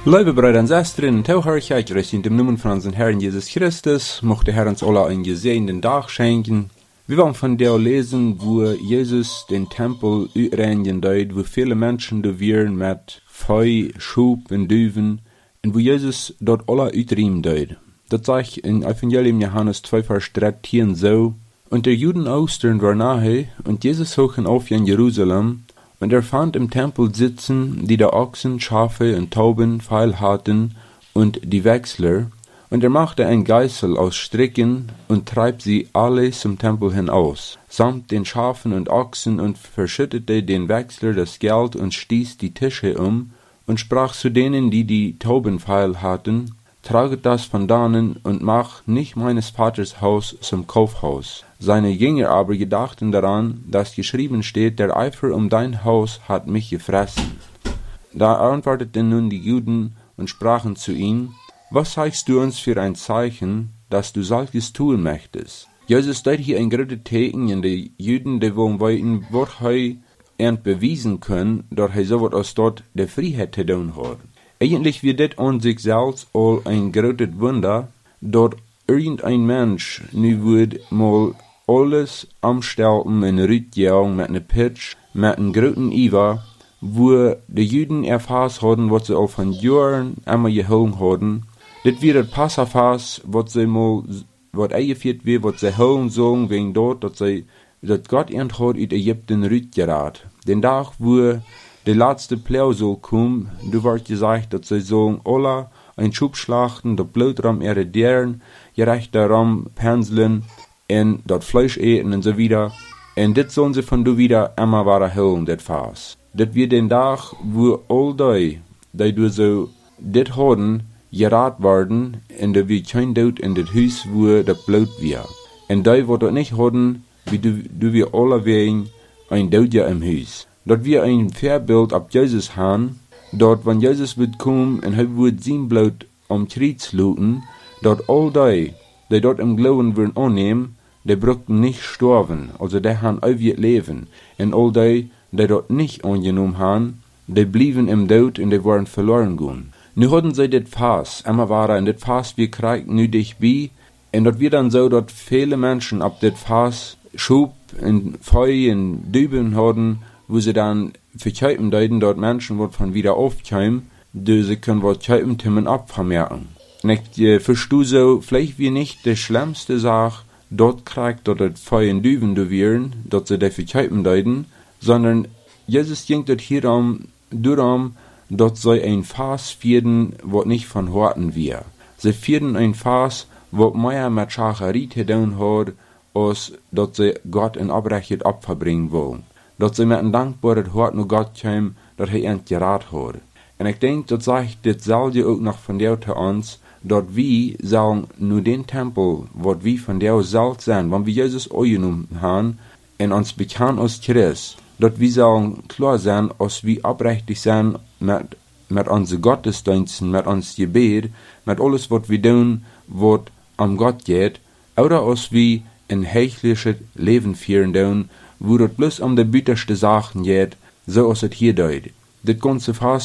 Liebe Brüder und Schwestern, Tauchherrlichkeit recht in dem Namen von unserem Herrn Jesus Christus, mochte Herr uns alle einen gesegneten Tag schenken. Wir wollen von der lesen, wo Jesus den Tempel uitreinigen deed, wo viele Menschen da wären mit Feu, Schub und Düven, und wo Jesus dort alle uitriemen deed. Das sagt in Evangelium Johannes 2, Vers 13 so: Und der Juden Ostern war nahe, und Jesus hochen auf in Jerusalem, und fand im Tempel sitzen, die da Ochsen, Schafe und Tauben feil hatten, und die Wechsler, und machte ein Geißel aus Stricken, und treibt sie alle zum Tempel hinaus, samt den Schafen und Ochsen, und verschüttete den Wechsler das Geld, und stieß die Tische um, und sprach zu denen, die die Tauben feil hatten: Traget das von dannen, und mach nicht meines Vaters Haus zum Kaufhaus. Seine Jünger aber gedachten daran, dass geschrieben steht: Der Eifer um dein Haus hat mich gefressen. Da antworteten nun die Juden und sprachen zu ihm: Was zeigst du uns für ein Zeichen, dass du solches tun möchtest? Jesus deed hier ein großes Teken in die Juden, die wollen weiten, was er bewiesen können, dass er so was dort der Freiheit zu tun hat. Eigentlich wird das an sich selbst all ein großes Wunder, dass irgendein Mensch nu wird mal alles amstelten in Rütjaung mit ne Pitch, mit einem großen Iver, wo die Juden erfasst haben, was sie auch von Jahren einmal geholt haben. Das wird das Passafas, was sie mal, was eingeführt wird, was sie holen sollen, wegen dort, dass Gott ihnen hat in Ägypten rütgerat. Den Tag, wo der letzte Plau soll kommen, du wird gesagt, dass sie sollen alle ein Schub schlachten, das Blut ram eredieren, gerecht daran penseln, und das Fleisch eten und so wieder. Und das sollen sie von du wieder immer weiter holen, das Fass. Das wird den Tag, wo all die du so das haben, gerat werden, und da wird kein Tod in das Haus, wo das Blut wird. Und die, wo das nicht haben, wie du wir alle wegen ein Tod ja im Haus. Dort wir ein Vorbild ab Jesus haben, dort, wenn Jesus wird kommen, und er wird sein Blut am Kreuz luten, dort all die dort im Glauben würden annehmen, die brauchten nicht sterben, also die haben ewig Leben. Und all die dort nicht angenommen haben, die blieben im Tod und die waren verloren gegangen. Nu hatten sie das Fass, immer war und das Fass wir kriegen nu dich bei, und dort wird dann so, dass viele Menschen ab das Fass Schub und Feu und Düben hatten, wo sie dann verkäupen deuten, dort Menschen, die von wieder aufkämen, die sie können was käupen, Timmen abvermerken. Und ich verstehe so, vielleicht wie nicht die schlimmste Sache, dort kriegt, dort das Feu und Düben du wären, dort sie die verkäupen deuten, sondern Jesus ging dort hier darum, dort sei ein Fass vierden, was nicht von Horten wir. Sie vierden ein Fass, was mehr mit Schacherie zu tun hat, als dort sie Gott in Abrechnet Opfer bringen wollen. Dort sie mit einem dankbaren Hort nur Gott kämen, dass er ihn gerat hat. Und ich denke, das sagt dasselbe auch noch von der zu uns, dort wir sollen nur den Tempel, was wir von der selbst sind, wenn wir Jesus angenommen haben, und uns bekannt als Christ, dort wir sollen klar sein, als wir aufrichtig sein mit unseren Gottesdiensten, mit uns Gebet, mit alles, was wir tun, was am Gott geht, oder als wir ein heichliches Leben führen tun, wo das bloß um die bitterste Sachen geht, so als es hier deut. Das ganze Fass